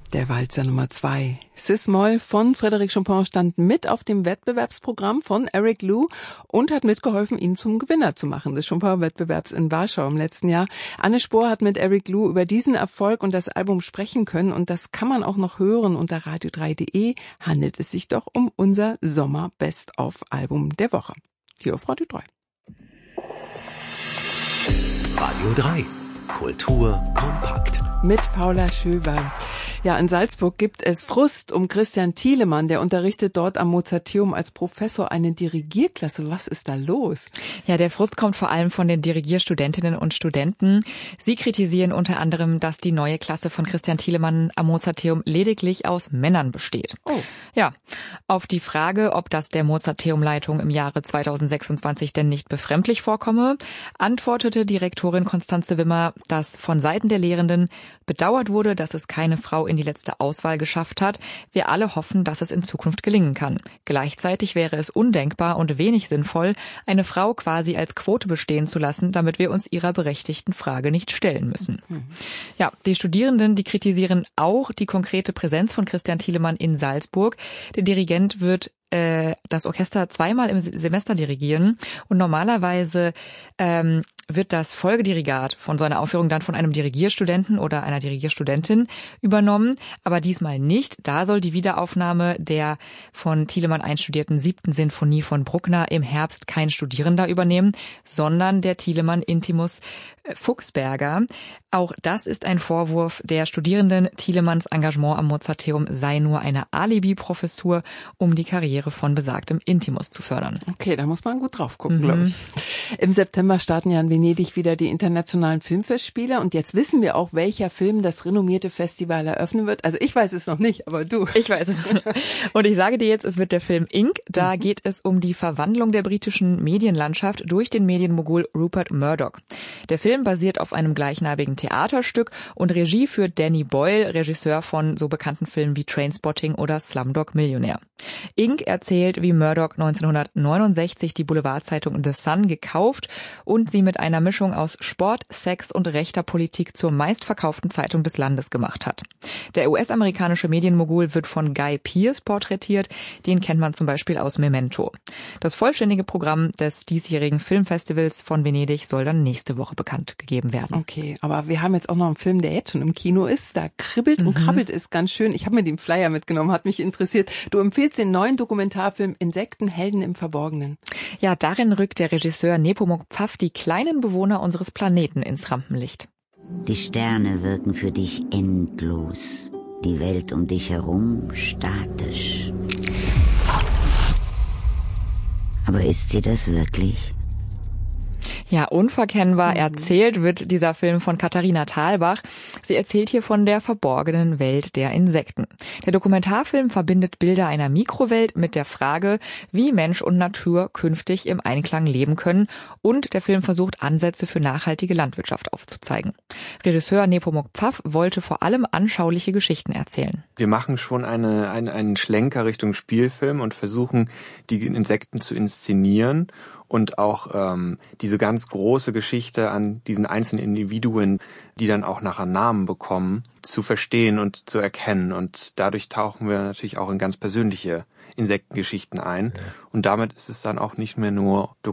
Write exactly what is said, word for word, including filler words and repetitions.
Der Walzer Nummer zwei. Cis-Moll von Frédéric Chopin stand mit auf dem Wettbewerbsprogramm von Eric Liu und hat mitgeholfen, ihn zum Gewinner zu machen des Chopin-Wettbewerbs in Warschau im letzten Jahr. Anne Spohr hat mit Eric Liu über diesen Erfolg und das Album sprechen können und das kann man auch noch hören unter radio drei punkt de. Handelt es sich doch um unser Sommer-Best-of-Album der Woche. Hier auf Radio drei. Radio drei. Kultur kompakt. Mit Paula Schöber. Ja, in Salzburg gibt es Frust um Christian Thielemann. Der unterrichtet dort am Mozarteum als Professor eine Dirigierklasse. Was ist da los? Ja, der Frust kommt vor allem von den Dirigierstudentinnen und Studenten. Sie kritisieren unter anderem, dass die neue Klasse von Christian Thielemann am Mozarteum lediglich aus Männern besteht. Oh. Ja, auf die Frage, ob das der Mozarteum-Leitung im Jahre zweitausendsechsundzwanzig denn nicht befremdlich vorkomme, antwortete Direktorin Constanze Wimmer, dass von Seiten der Lehrenden bedauert wurde, dass es keine Frau in die letzte Auswahl geschafft hat. Wir alle hoffen, dass es in Zukunft gelingen kann. Gleichzeitig wäre es undenkbar und wenig sinnvoll, eine Frau quasi als Quote bestehen zu lassen, damit wir uns ihrer berechtigten Frage nicht stellen müssen. Mhm. Ja, die Studierenden, die kritisieren auch die konkrete Präsenz von Christian Thielemann in Salzburg. Der Dirigent wird äh, das Orchester zweimal im Semester dirigieren und normalerweise ähm, wird das Folgedirigat von so einer Aufführung dann von einem Dirigierstudenten oder einer Dirigierstudentin übernommen, aber diesmal nicht. Da soll die Wiederaufnahme der von Thielemann einstudierten siebten Sinfonie von Bruckner im Herbst kein Studierender übernehmen, sondern der Thielemann Intimus Fuchsberger. Auch das ist ein Vorwurf der Studierenden. Thielemanns Engagement am Mozarteum sei nur eine Alibi-Professur, um die Karriere von besagtem Intimus zu fördern. Okay, da muss man gut drauf gucken, Mhm. glaube ich. Im September starten ja in Venedig wieder die internationalen Filmfestspiele und jetzt wissen wir auch, welcher Film das renommierte Festival eröffnen wird. Also ich weiß es noch nicht, aber du. Ich weiß es. Und ich sage dir jetzt, es wird der Film Ink. Da mhm. geht es um die Verwandlung der britischen Medienlandschaft durch den Medienmogul Rupert Murdoch. Der Film basiert auf einem gleichnamigen Theaterstück und Regie führt Danny Boyle, Regisseur von so bekannten Filmen wie Trainspotting oder Slumdog Millionär. Ink erzählt, wie Murdoch neunzehnhundertneunundsechzig die Boulevardzeitung The Sun gekauft und sie mit einer Mischung aus Sport, Sex und rechter Politik zur meistverkauften Zeitung des Landes gemacht hat. Der U S-amerikanische Medienmogul wird von Guy Pearce porträtiert, den kennt man zum Beispiel aus Memento. Das vollständige Programm des diesjährigen Filmfestivals von Venedig soll dann nächste Woche bekannt gegeben werden. Okay, aber wir haben jetzt auch noch einen Film, der jetzt schon im Kino ist. Da kribbelt und Mhm. krabbelt es ganz schön. Ich habe mir den Flyer mitgenommen, hat mich interessiert. Du empfiehlst den neuen Dokumentarfilm Insektenhelden im Verborgenen. Ja, darin rückt der Regisseur Nepomuk Pfaff die kleinen Bewohner unseres Planeten ins Rampenlicht. Die Sterne wirken für dich endlos, die Welt um dich herum statisch. Aber ist sie das wirklich? Ja, unverkennbar erzählt wird dieser Film von Katharina Thalbach. Sie erzählt hier von der verborgenen Welt der Insekten. Der Dokumentarfilm verbindet Bilder einer Mikrowelt mit der Frage, wie Mensch und Natur künftig im Einklang leben können. Und der Film versucht, Ansätze für nachhaltige Landwirtschaft aufzuzeigen. Regisseur Nepomuk Pfaff wollte vor allem anschauliche Geschichten erzählen. Wir machen schon eine, eine, einen Schlenker Richtung Spielfilm und versuchen, die Insekten zu inszenieren. Und auch ähm, diese ganz große Geschichte an diesen einzelnen Individuen, die dann auch nachher Namen bekommen, zu verstehen und zu erkennen. Und dadurch tauchen wir natürlich auch in ganz persönliche Insektengeschichten ein. Und damit ist es dann auch nicht mehr nur